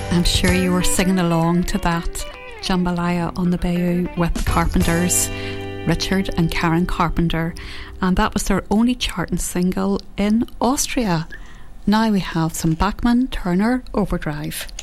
I'm sure you were singing along to that Jambalaya on the Bayou with the Carpenters, Richard and Karen Carpenter, and that was their only charting single in Austria. Now we have some Bachman Turner Overdrive.